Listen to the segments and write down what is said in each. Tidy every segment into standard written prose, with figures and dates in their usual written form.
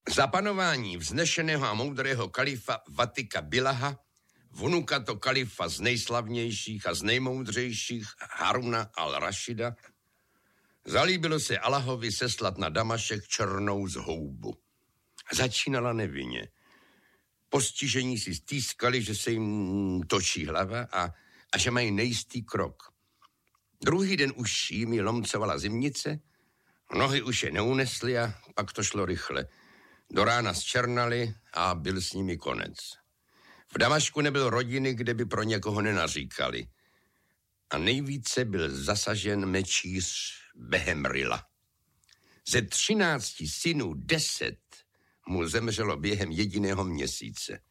Za panování vznešeného a moudrého kalifa Vatika Bilaha, vnuka to kalifa z nejslavnějších a z nejmoudřejších Haruna al-Rašida, zalíbilo se Allahovi seslat na Damašek černou zhoubu. Začínala nevinně. Postižení si stýskali, že se jim točí hlava a že mají nejistý krok. Druhý den už jimi lomcovala zimnice, nohy už je neunesly a pak to šlo rychle. Do rána zčernali a byl s nimi konec. V Damašku nebyl rodiny, kde by pro někoho nenaříkali. A nejvíce byl zasažen mečíř Behemrila. Ze 13 synů 10 mu zemřelo během jediného měsíce.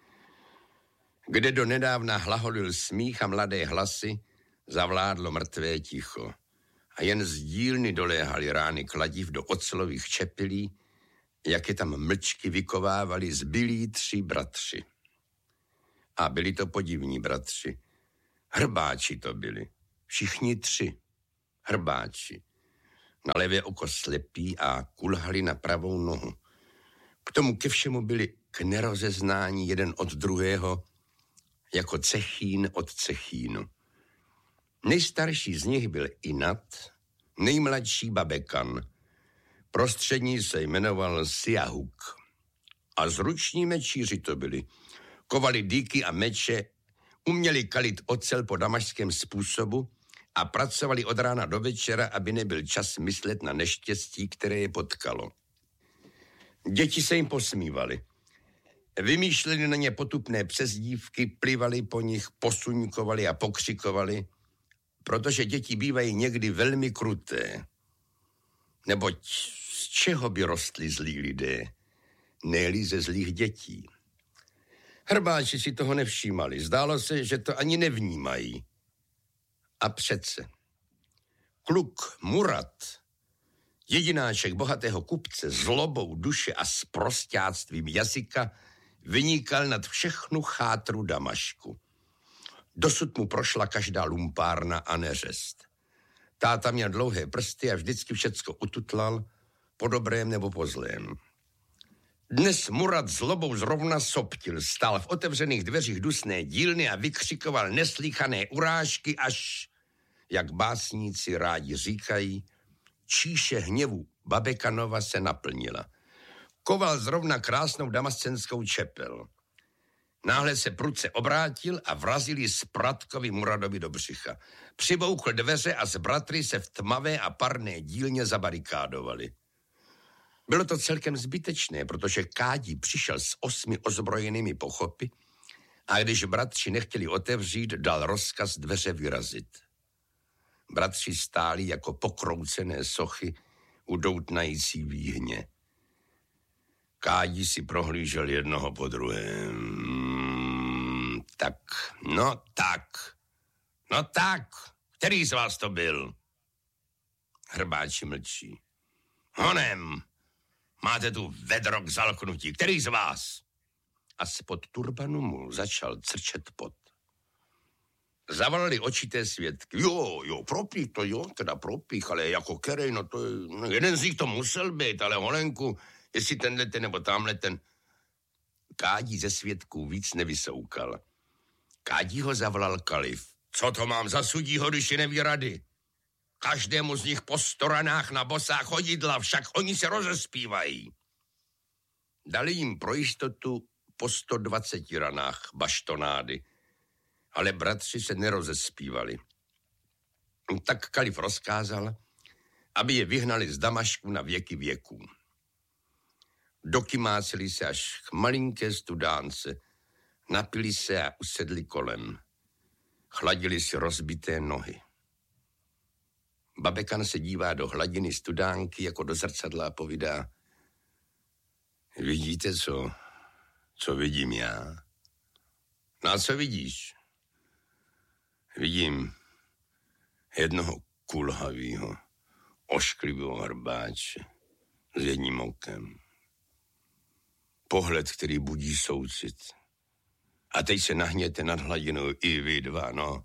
Kde do nedávna hlaholil smích a mladé hlasy, zavládlo mrtvé ticho. A jen z dílny doléhaly rány kladiv do ocelových čepilí, jak je tam mlčky vykovávali zbylí 3 bratři. A byli to podivní bratři. Hrbáči to byli. Všichni 3. Hrbáči. Na levé oko slepí a kulhali na pravou nohu. K tomu ke všemu byli k nerozeznání jeden od druhého, jako cechín od cechínu. Nejstarší z nich byl Inat, nejmladší Babekan. Prostřední se jmenoval Siahuk. A zruční mečíři to byli. Kovali dýky a meče, uměli kalit ocel po damašském způsobu a pracovali od rána do večera, aby nebyl čas myslet na neštěstí, které je potkalo. Děti se jim posmívali. Vymýšleli na ně potupné přezdívky, plivali po nich, posuňkovali a pokřikovali, protože děti bývají někdy velmi kruté. Neboť z čeho by rostli zlí lidé? Ne-li ze zlých dětí. Hrbáči si toho nevšímali. Zdálo se, že to ani nevnímají. A přece. Kluk Murat, jedináček bohatého kupce, zlobou duše a sprosťáctvím jazyka, vynikal nad všechnu chátru Damašku. Dosud mu prošla každá lumpárna a neřest. Táta měl dlouhé prsty a vždycky všecko ututlal, po dobrém nebo po zlém. Dnes Murat zlobou zrovna soptil, stál v otevřených dveřích dusné dílny a vykřikoval neslýchané urážky, až, jak básníci rádi říkají, číše hněvu Babekanova se naplnila. Koval zrovna krásnou damascenskou čepel. Náhle se prudce obrátil a vrazil ji Spratkovi Muradovi do břicha. Přiboukl dveře a s bratry se v tmavé a parné dílně zabarikádovali. Bylo to celkem zbytečné, protože Kádi přišel s 8 ozbrojenými pochopy a když bratři nechtěli otevřít, dal rozkaz dveře vyrazit. Bratři stáli jako pokroucené sochy u doutnající výhně. Kádi si prohlížel jednoho po druhém. No tak, který z vás to byl? Hrbáči mlčí. Honem, máte tu vedro k zalknutí, který z vás? A spod turbanu mu začal crčet pot. Zavolali očité svědky. Jo, propích, ale jako kerej, no to je, jeden z nich to musel být, ale Holenku, jestli tenhle ten nebo tamhle ten. Kádi ze svědků víc nevysoukal. Kádi ho zavolal kalif. Co to mám za sudího, když je neví rady? Každému z nich po 100 ranách na bosá chodidla, však oni se rozespívají. Dali jim pro jistotu po 120 ranách baštonády, ale bratři se nerozespívali. Tak kalif rozkázal, aby je vyhnali z Damašku na věky věků. Dokymáceli se až k malinké studánce, napili se a usedli kolem. Chladili si rozbité nohy. Babekan se dívá do hladiny studánky jako do zrcadla a povídá: Vidíte, co vidím já? No a co vidíš? Vidím jednoho kulhavýho, ošklivého hrbáče s jedním okem. Pohled, který budí soucit. A teď se nahněte nad hladinou i vy dva, no.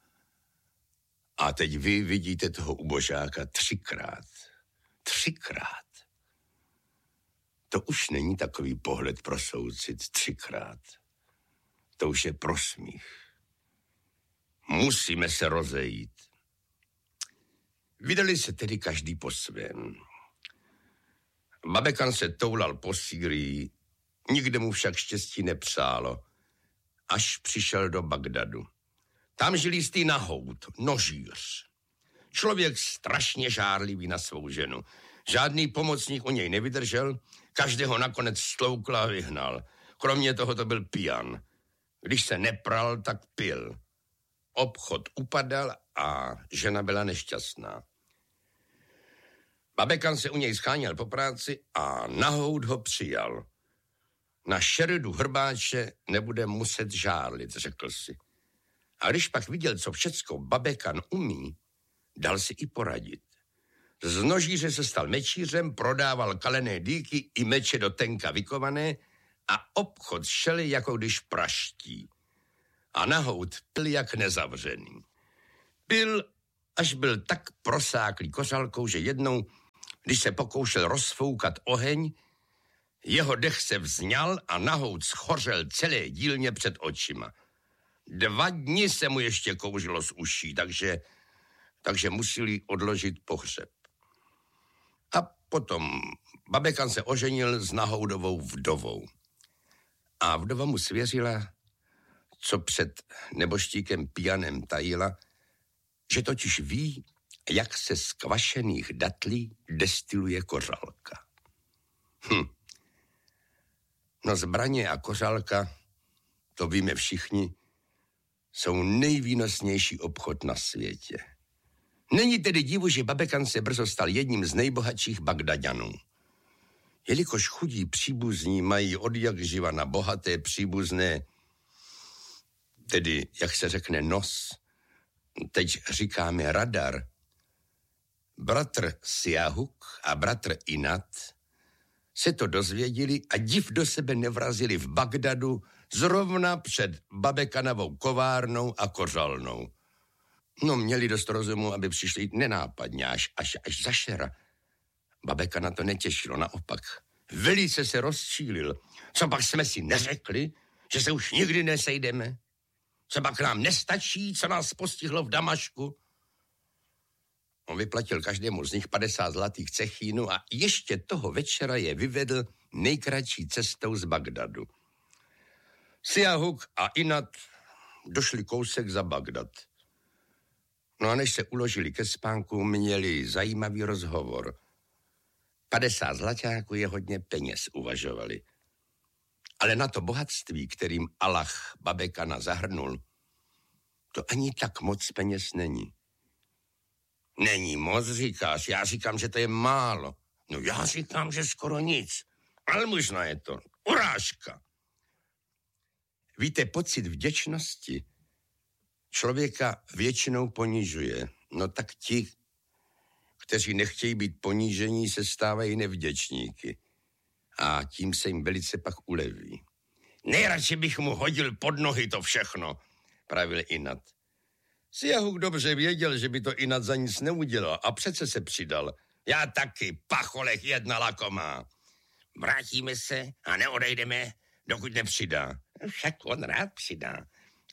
A teď vy vidíte toho ubožáka 3krát. To už není takový pohled pro soucit 3krát. To už je pro smích. Musíme se rozejít. Vydali se tedy každý po svém. Babekan se toulal po Sýrii, nikde mu však štěstí nepřálo, až přišel do Bagdadu. Tam žil jistý Nahoud, nožíř. Člověk strašně žárlivý na svou ženu. Žádný pomocník u něj nevydržel, každého nakonec stloukl a vyhnal. Kromě toho to byl pijan. Když se nepral, tak pil. Obchod upadal a žena byla nešťastná. Babekan se u něj scháněl po práci a Nahoud ho přijal. Na šeredu hrbáče nebude muset žárlit, řekl si. A když pak viděl, co všecko Babekan umí, dal si i poradit. Z nožíře se stal mečířem, prodával kalené dýky i meče do tenka vykované a obchod šel, jako když praští. A Nahoud pil jak nezavřený. Pil, až byl tak prosáklý kořalkou, že jednou, když se pokoušel rozfoukat oheň, jeho dech se vzňal a Nahoud schořel celé dílně před očima. 2 dny se mu ještě kouřilo z uší, takže museli odložit pohřeb. A potom Babekan se oženil s Nahoudovou vdovou. A vdova mu svěřila, co před neboštíkem pijanem tajila, že totiž ví, jak se z kvašených datlí destiluje kořalka. No zbraně a kořalka, to víme všichni, jsou nejvýnosnější obchod na světě. Není tedy divu, že Babekan se brzo stal jedním z nejbohatších Bagdaďanů. Jelikož chudí příbuzní mají odjakživa na bohaté příbuzné, tedy, jak se řekne, nos, teď říkáme radar, bratr Siahuk a bratr Inat se to dozvěděli a div do sebe nevrazili v Bagdadu zrovna před Babekanovou kovárnou a kořalnou. No, měli dost rozumu, aby přišli nenápadně až za šera. Babekana to netěšilo, naopak. Velice se rozčílil. Co pak jsme si neřekli, že se už nikdy nesejdeme? Co pak nám nestačí, co nás postihlo v Damašku? On vyplatil každému z nich 50 zlatých cechínů a ještě toho večera je vyvedl nejkratší cestou z Bagdadu. Siahuk a Inat došli kousek za Bagdad. No a než se uložili ke spánku, měli zajímavý rozhovor. 50 zlaťáků je hodně peněz, uvažovali. Ale na to bohatství, kterým Allah Babekana zahrnul, to ani tak moc peněz není. Není moc, říkáš. Já říkám, že to je málo. No já říkám, že skoro nic. Ale možná je to urážka. Víte, pocit vděčnosti člověka většinou ponižuje. No tak ti, kteří nechtějí být ponížení, se stávají nevděčníky. A tím se jim velice pak uleví. Nejradši bych mu hodil pod nohy to všechno, pravil Inat. Siahuk dobře věděl, že by to Inat za nic neudělal a přece se přidal. Já taky, pacholech jedna lakomá. Vrátíme se a neodejdeme, dokud nepřidá. Však on rád přidá.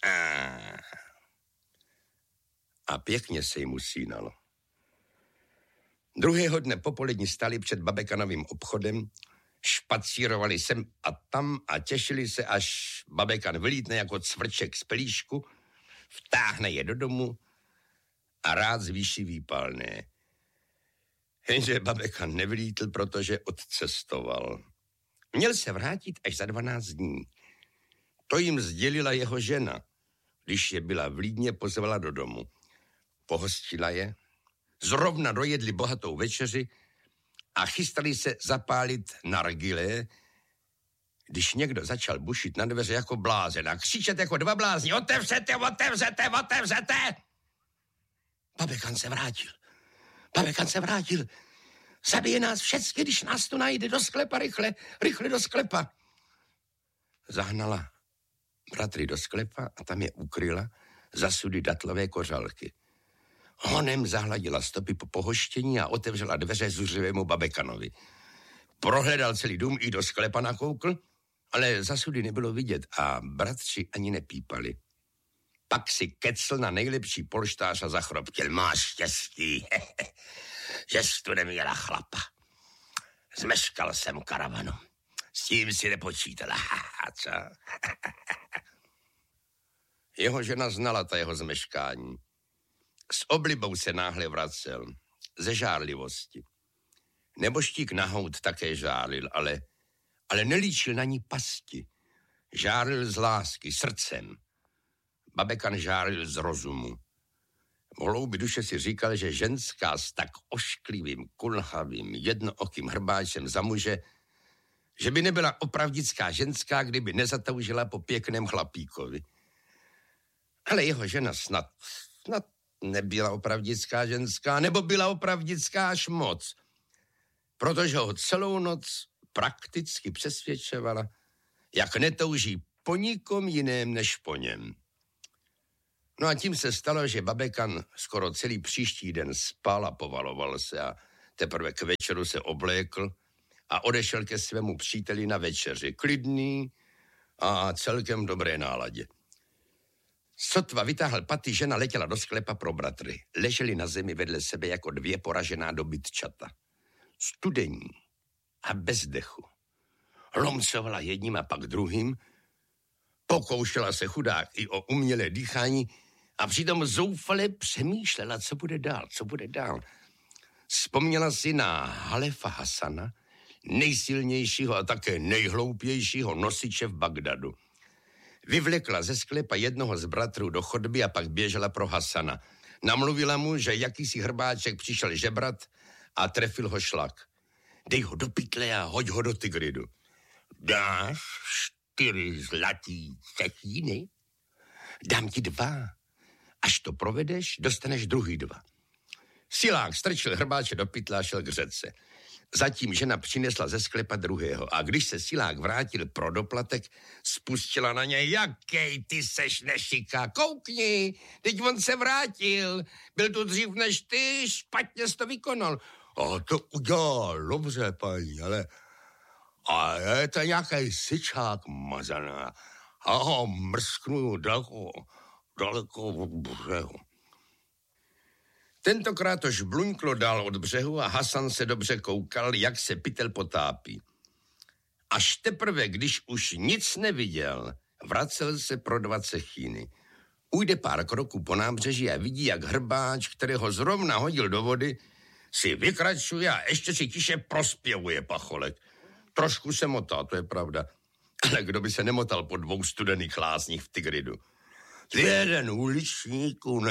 A pěkně se jim usínalo. Druhého dne popolední stali před Babekanovým obchodem, špacírovali sem a tam a těšili se, až Babekan vylítne jako cvrček z pelíšku, vtáhne je do domu a rád zvýší výpalné. Jenže Babekan nevylítl, protože odcestoval. Měl se vrátit až za 12 dní. To jim sdělila jeho žena, když je byla v Lídně, pozvala do domu. Pohostila je, zrovna dojedli bohatou večeři a chystali se zapálit nargile, když někdo začal bušit na dveře jako blázen a křičet jako 2 blázni. Otevřete, otevřete, otevřete! Babekan se vrátil. Zabije nás všecky, když nás tu najde. Do sklepa, rychle do sklepa. Zahnala bratry do sklepa a tam je ukryla za sudy datlové kořalky. Honem zahladila stopy po pohoštění a otevřela dveře zuřivému Babekanovi. Prohledal celý dům i do sklepa nakoukl, ale zasudy nebylo vidět a bratři ani nepípali. Pak si kecl na nejlepší polštář a zachroptil. Máš štěstí, že jsi tu neměla chlapa. Zmeškal jsem karavanu. S tím si nepočítala. Co? Jeho žena znala ta jeho zmeškání. S oblibou se náhle vracel. Ze žárlivosti. Neboštík Nahout také žárlil, ale nelíčil na ní pasti. Žárlil z lásky, srdcem. Babekan žárlil z rozumu. V hloubi duše si říkal, že ženská s tak ošklivým, kulhavým, jednookým hrbáčem za muže, že by nebyla opravdická ženská, kdyby nezatoužila po pěkném chlapíkovi. Ale jeho žena snad nebyla opravdická ženská, nebo byla opravdická až moc, protože ho celou noc prakticky přesvědčovala, jak netouží po nikom jiném než po něm. No a tím se stalo, že Babekan skoro celý příští den spal a povaloval se a teprve k večeru se oblékl a odešel ke svému příteli na večeři, klidný a celkem dobré náladě. Sotva vytáhl paty, žena letěla do sklepa pro bratry. Leželi na zemi vedle sebe jako dvě poražená dobytčata. Studení a bez dechu. Lomcovala jedním a pak druhým, pokoušela se chudák i o umělé dýchání a přitom zoufale přemýšlela, co bude dál. Vzpomněla si na Halefa Hasana, nejsilnějšího a také nejhloupějšího nosiče v Bagdadu. Vyvlekla ze sklepa jednoho z bratrů do chodby a pak běžela pro Hasana. Namluvila mu, že jakýsi hrbáček přišel žebrat a trefil ho šlak. Dej ho do pytle a hoď ho do Tigridu. Dáš 4 zlatý cechíny? Dám ti 2. Až to provedeš, dostaneš druhý 2. Silák strčil hrbáče do pytle a šel k řece. Zatím žena přinesla ze sklepa druhého a když se Silák vrátil pro doplatek, spustila na něj. Jakej ty seš nešiká, koukni, teď on se vrátil, byl tu dřív než ty, špatně jsi to vykonal. A to udělal, dobře, paní, ale je to nějaký syčák mazaná. A ho mrsknu daleko od břehu. Tentokrát to žbluňklo dál od břehu a Hasan se dobře koukal, jak se pytel potápí. Až teprve, když už nic neviděl, vracel se pro 2 cechíny. Ujde pár kroků po nábřeží a vidí, jak hrbáč, který ho zrovna hodil do vody, si vykračuje a ještě si tiše prospěvuje pacholek. Trošku se motá, to je pravda. Ale kdo by se nemotal po 2 studených lázních v Tigridu? Jeden uličníků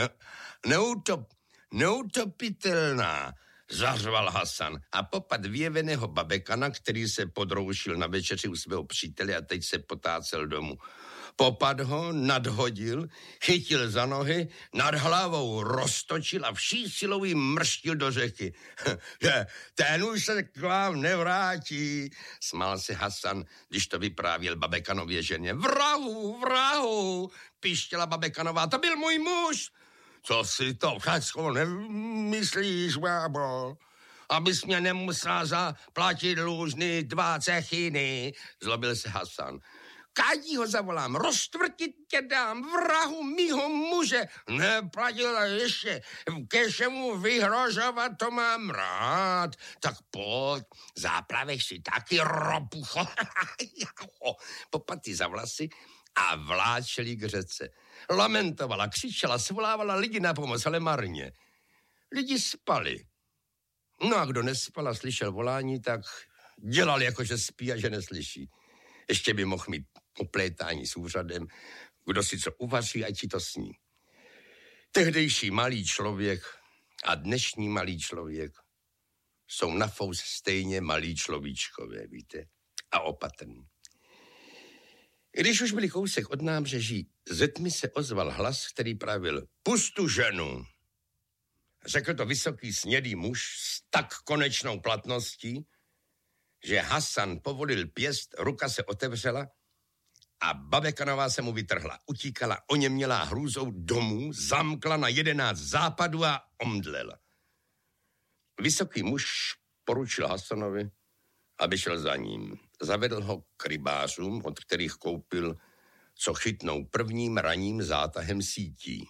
neutopitelná, zařval Hasan a popad vyjeveného Babekana, který se podroušil na večeři u svého přítele a teď se potácel domů. Popad ho, nadhodil, chytil za nohy, nad hlavou roztočil a vší silou jim mrštil do řeky. Ten už se k vám nevrátí, smál se Hasan, když to vyprávěl Babekanově ženě. Vrahu, pištěla Babekanová, to byl můj muž. Co si to všecko nemyslíš, bábo? Abys mě nemusela zaplatit dlužný 2 cechiny, zlobil se Hasan. Kádí ho zavolám, roztvrtit tě dám, vrahu mýho muže. Neplatil ještě, ke všemu vyhrožovat, to mám rád. Tak pojď, záplaveš si taky ropucho. Popaty za vlasy a vláčeli k řece. Lamentovala, křičela, svolávala lidi na pomoc, ale marně. Lidi spali. No a kdo nespal a slyšel volání, tak dělal jako, že spí a že neslyší. Ještě by mohl mít oplétání s úřadem, kdo si co uvaří, ať si to sní. Tehdejší malý člověk a dnešní malý člověk jsou na fous stejně malí človíčkové, víte, a opatrní. Když už byli kousek od nábřeží, ze tmy se ozval hlas, který pravil: Pust tu ženu. Řekl to vysoký snědý muž s tak konečnou platností, že Hasan povolil pěst, ruka se otevřela a Babekanová se mu vytrhla. Utíkala oněmělá hrůzou domů, zamkla na 11 západů a omdlela. Vysoký muž poručil Hasanovi, aby šel za ním. Zavedl ho k rybářům, od kterých koupil, co chytnou prvním ranním zátahem sítí.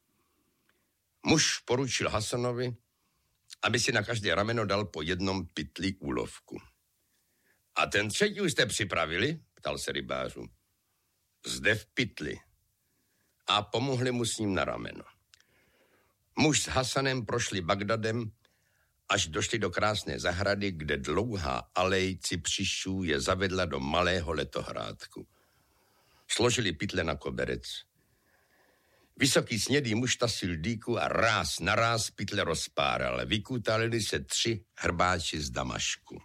Muž poručil Hasanovi, aby si na každé rameno dal po jednom pytli úlovku. A ten třetí už jste připravili? Ptal se rybářů. Zde v pytli. A pomohli mu s ním na rameno. Muž s Hasanem prošli Bagdadem, až došli do krásné zahrady, kde dlouhá alej cypřišů je zavedla do malého letohrádku. Složili pytle na koberec. Vysoký snědý muž tasil dýku a ráz na ráz pytle rozpáral. Vykutálili se 3 hrbáči z Damašku.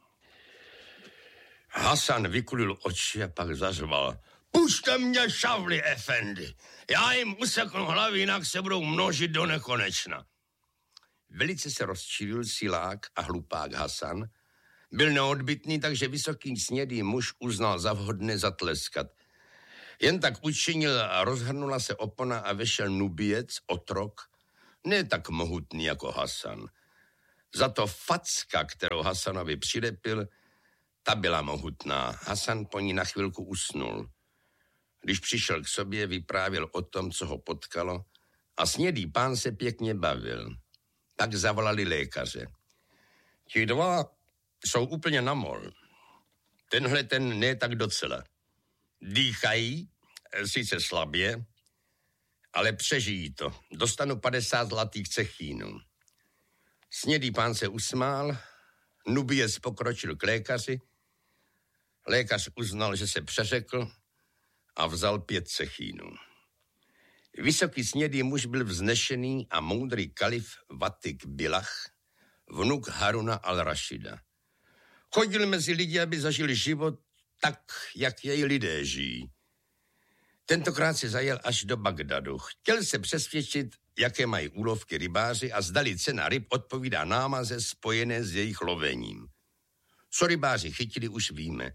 Hasan vykulil oči a pak zařval. Pušte mě, šavli, efendi. Já jim useknu hlavy, jinak se budou množit do nekonečna. Velice se rozčilil silák a hlupák Hasan. Byl neodbytný, takže vysoký snědý muž uznal za vhodné zatleskat. Jen tak učinil a rozhrnula se opona a vešel Nubiec, otrok, ne tak mohutný jako Hasan. Za to facka, kterou Hasanovi přilepil, ta byla mohutná. Hasan po ní na chvilku usnul. Když přišel k sobě, vyprávěl o tom, co ho potkalo a snědý pán se pěkně bavil. Tak zavolali lékaře. Ti 2 jsou úplně na mol. Tenhle ten ne tak docela. Dýchají, sice slabě, ale přežijí to. Dostanu 50 zlatých cechínů. Snědý pán se usmál, Nubiec pokročil k lékaři, lékař uznal, že se přeřekl a vzal 5 cechínů. Vysoký snědý muž byl vznešený a moudrý kalif Vatik Bilach, vnuk Haruna al-Rašida. Chodil mezi lidi, aby zažil život tak, jak jej lidé žijí. Tentokrát se zajel až do Bagdadu. Chtěl se přesvědčit, jaké mají úlovky rybáři a zdali cena ryb odpovídá námaze spojené s jejich lovením. Co rybáři chytili, už víme.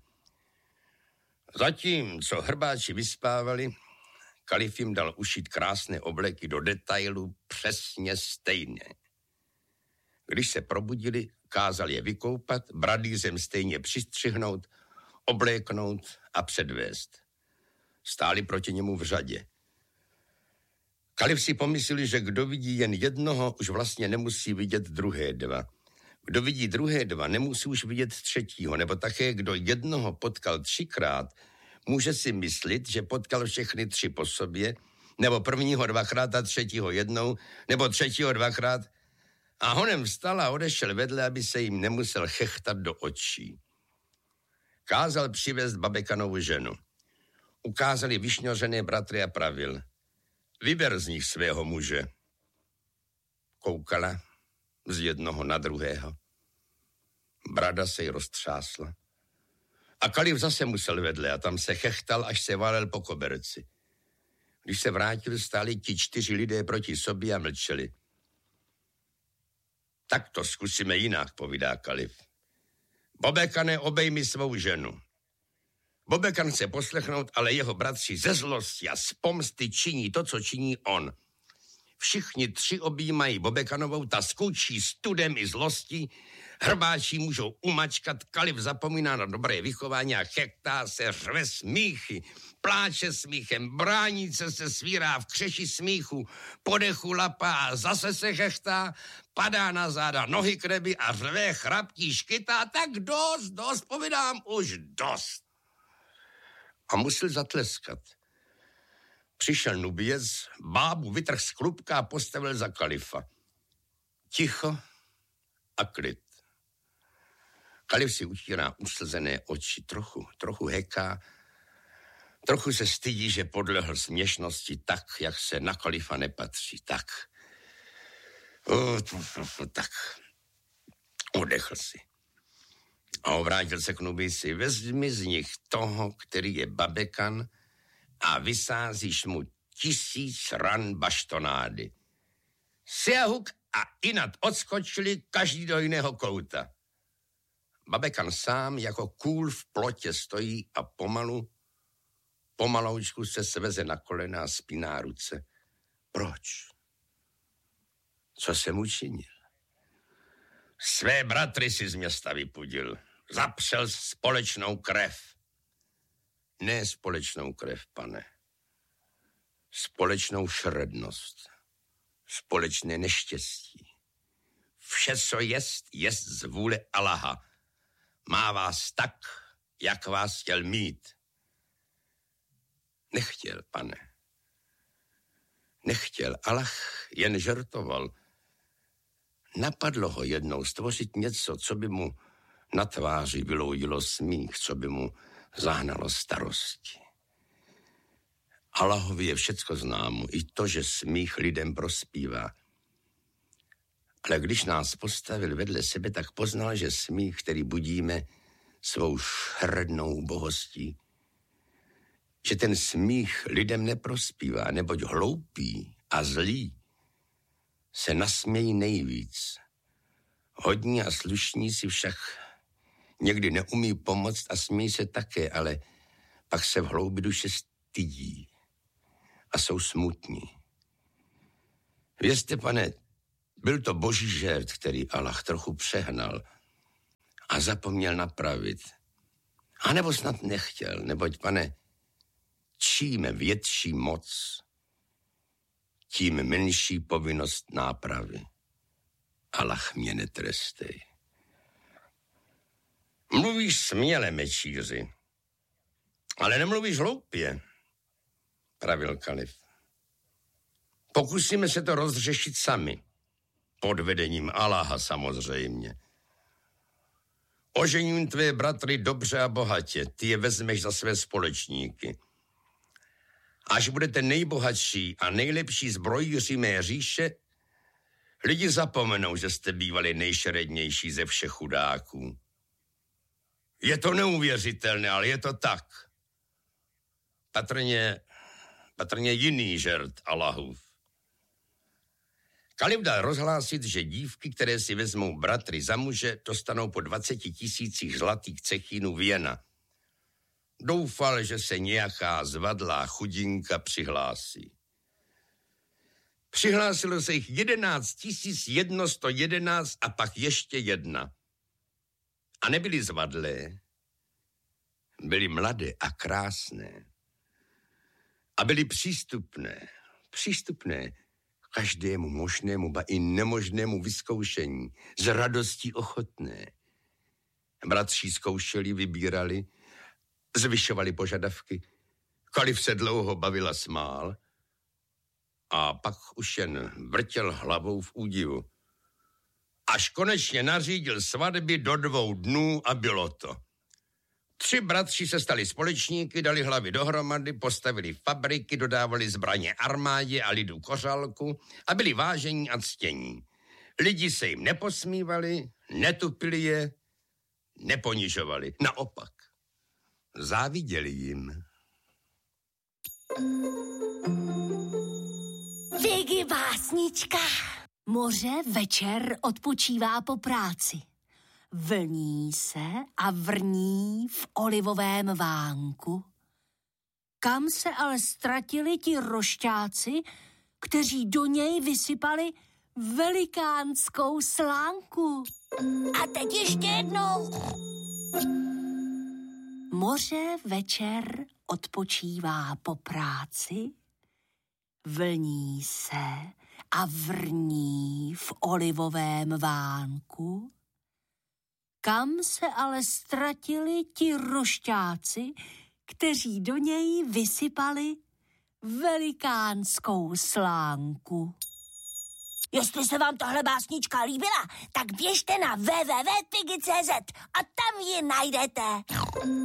Zatím, co hrbáči vyspávali, kalif jim dal ušít krásné obleky do detailu přesně stejné. Když se probudili, kázal je vykoupat, bradýřem stejně přistřihnout, obléknout a předvést. Stáli proti němu v řadě. Kalif si pomyslel, že kdo vidí jen jednoho, už vlastně nemusí vidět druhé 2. Kdo vidí druhé 2, nemusí už vidět třetího, nebo také kdo jednoho potkal 3krát, může si myslet, že potkal všechny 3 po sobě, nebo prvního 2krát a třetího jednou, nebo třetího 2krát. A honem vstal a odešel vedle, aby se jim nemusel chechtat do očí. Kázal přivést Babekanovu ženu. Ukázali vyšňořené bratry a pravil. Vyber z nich svého muže. Koukala z jednoho na druhého. Brada se jí roztřásla. A kalif zase musel vedle a tam se chechtal, až se válel po koberci. Když se vrátil, stáli ti 4 lidé proti sobě a mlčeli. Tak to zkusíme jinak, povídá kalif. Babekane, obejmi svou ženu. Babekan chce poslechnout, ale jeho bratři ze zlosti a z pomsty činí to, co činí on. Všichni 3 objímají Babekanovou, ta skoučí studem i zlostí, hrbáči můžou umačkat, kalif zapomíná na dobré vychování a chechtá se, řve smíchy, pláče smíchem, bránice se svírá v křeši smíchu, podechu lapá a zase se chechtá, padá na záda, nohy kreby a řve, chraptí, škytá, tak dost, povídám už dost. A musel zatleskat. Přišel Nubiec, bábu vytrhl z klubka a postavil za kalifa. Ticho a klid. Kalif si utírá uslzené oči, trochu heká, trochu se stydí, že podlehl směšnosti tak, jak se na kalifa nepatří. Tak. Odechl si. A obrátil se k Nubici. Vezmi z nich toho, který je Babekan, a vysázíš mu 1000 ran baštonády. Siahuk a Inat odskočili každý do jiného kouta. Babekan sám jako kůl v plotě stojí a pomaloučku se sveze na kolena a spíná ruce. Proč? Co jsem učinil? Své bratry si z města vypudil. zapřel společnou krev. Ne společnou krev, pane. Společnou šrednost. Společné neštěstí. Vše, co jest z vůle Allaha. Má vás tak, jak vás chtěl mít. Nechtěl, pane. Nechtěl. Allah jen žertoval. Napadlo ho jednou stvořit něco, co by mu na tváři vyloudilo smích, co by mu zahnalo starosti. Allahovi je všecko známo, i to, že smích lidem prospívá. Ale když nás postavil vedle sebe, tak poznal, že smích, který budíme svou šrednou bohostí, že ten smích lidem neprospívá, neboť hloupí a zlí se nasmějí nejvíc. Hodní a slušní si však někdy neumí pomoct a smějí se také, ale pak se v hloubi duše stydí a jsou smutní. Vězte, pane, byl to boží žert, který Allah trochu přehnal a zapomněl napravit. A nebo snad nechtěl, neboť, pane, čím větší moc, tím menší povinnost nápravy. Allah mě netrestej. Mluvíš směle, mečíři, ale nemluvíš hloupě, pravil kalif. Pokusíme se to rozřešit sami, pod vedením Allaha samozřejmě. Ožením tvé bratry dobře a bohatě, ty je vezmeš za své společníky. Až budete nejbohatší a nejlepší zbrojíři mé říše, lidi zapomenou, že jste bývali nejšerednější ze všech chudáků. Je to neuvěřitelné, ale je to tak. Patrně jiný žert Allahův. Kalif dal rozhlásit, že dívky, které si vezmou bratry za muže, dostanou po 20 000 zlatých cechínů věna. Doufal, že se nějaká zvadlá chudinka přihlásí. Přihlásilo se jich 11 111 a pak ještě jedna. A nebyly zvadlé, byly mladé a krásné. A byly přístupné každému možnému, ba i nemožnému vyzkoušení, z radostí ochotné. Bratři zkoušeli, vybírali, zvyšovali požadavky. Kalif se dlouho bavil a smál a pak už jen vrtěl hlavou v údivu. Až konečně nařídil svatby do 2 dnů a bylo to. 3 bratři se stali společníky, dali hlavy dohromady, postavili fabriky, dodávali zbraně armádě a lidu kořálku a byli vážení a ctění. Lidi se jim neposmívali, netupili je, neponižovali. Naopak, záviděli jim. Vigy básnička. Moře večer odpočívá po práci. Vlní se a vrní v olivovém vánku. Kam se ale ztratili ti rošťáci, kteří do něj vysypali velikánskou slánku? A teď ještě jednou. Moře večer odpočívá po práci, vlní se a vrní v olivovém vánku. Kam se ale ztratili ti rošťáci, kteří do něj vysypali velikánskou slánku? Jestli se vám tahle básnička líbila, tak běžte na www.pigi.cz a tam ji najdete.